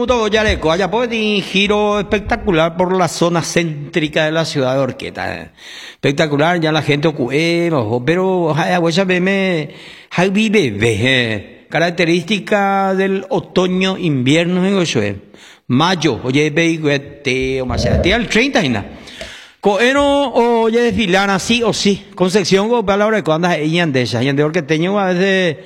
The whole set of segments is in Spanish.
Muto Yareco, allá puede un giro espectacular por la zona céntrica de la ciudad de Orqueta. Espectacular, ya la gente ocurre, pero ya me vive, característica del otoño, invierno en Ochoe. Mayo, oye, ve, o más, el 30 y nada. Coeno oye desfilar así o sí, Concepción o palabra de cuando hay andesa, y ande orqueteño a veces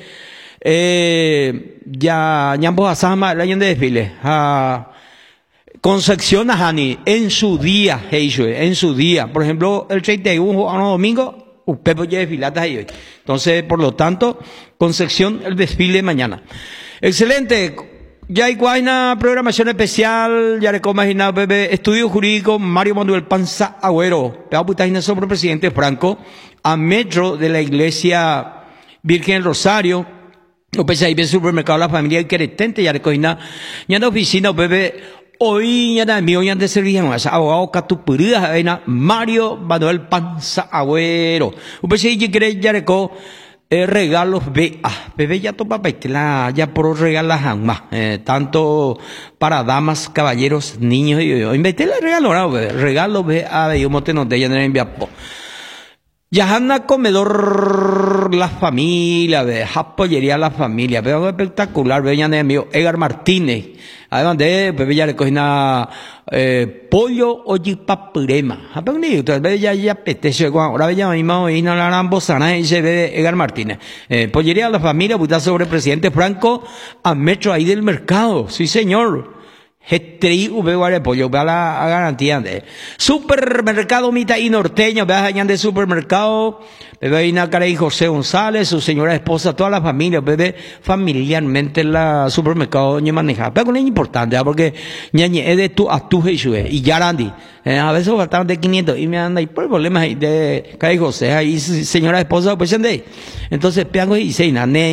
ya ambos asama el año de desfile. Concepción Ajani en su día, en su día, por ejemplo, el 31 a domingo, Pepe ya desfilata ahí hoy. Entonces, por lo tanto, Concepción el desfile mañana. Excelente. Ya hay una programación especial, ya le imagina, bebé, estudio jurídico Mario Manuel Panza Agüero, sobre el presidente Franco, a metro de la iglesia Virgen del Rosario, o pese ahí ve supermercado la familia Queretente, ya le imagina, ya en la oficina, bebé, hoy ya de mío, ya de servicio, abogado Catupurida, Mario Manuel Panza Agüero, o pese ahí ya le regalos bebé ya topa paitela ya por regalas más tanto para damas, caballeros, niños y invité el regalo ve a yo mote no de ya no envía ya anda comedor la familia ve pollería la familia veo espectacular ve ya mío Edgar Martínez además de bebé ya le cocina pollo oye papurema ya apetece ahora ya mismo y no la harán bozana y se ve Edgar Martínez pollería a la familia puta sobre el presidente Franco a metro ahí del mercado sí señor Getri V pollo vea la garantía de supermercado Mita y Norteño vea allá de supermercado bebé Ina Caray José González su señora esposa toda la familia bebé familiarmente la supermercado ñe maneja pero es importante porque ñañe es de tu a tu y Yarandi a veces faltaban de 500 y me anda y por problemas de Caray José ahí señora esposa pues entonces peango y se inane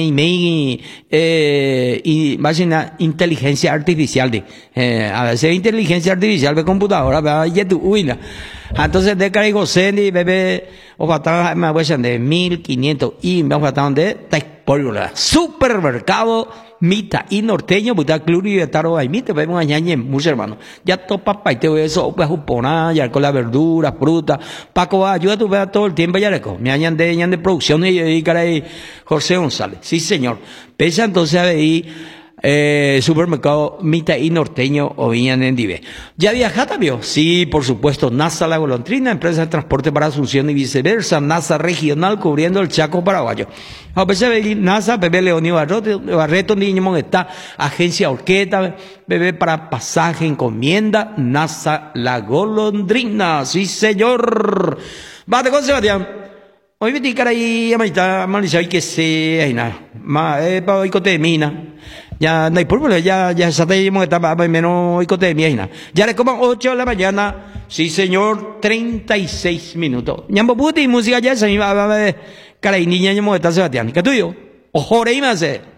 y más inteligencia artificial de a veces inteligencia artificial de computadora vea ya tu uina entonces de Caray José ni bebé o faltaban me voy de 1500 y me faltaban de Taipolvola supermercado Mita y Norteño puta club y de taro ahí mite vemos añañe mucho hermano ya topa paiteo eso pues upona ya con la verdura fruta Paco ayuda tu vea todo el tiempo ya le me añan de producción y Caray José González sí señor pesa entonces ahí supermercado Mita y Norteño o Viñan en Dive. ¿Ya viajaste, vio? Sí, por supuesto. NASA La Golondrina, empresa de transporte para Asunción y viceversa. NASA Regional cubriendo el Chaco paraguayo. A veces NASA, bebé Leonio Barreto, niño está agencia Orqueta, bebé para pasaje, encomienda. NASA La Golondrina. Sí, señor. Bate con Sebastián. Hoy me ticara ahí a mañana, hay que se, ahí nada. Para hoy cote de mina. Ya no hay problema, ya sabemos que está menos icote de miena. Ya le coman 8 de la mañana, sí señor, 36 minutos. Ñambo puti música ya se me va a ver, cara y niña ñamo está Sebastián. ¿Qué tuyo? Ojo, ahí me hace.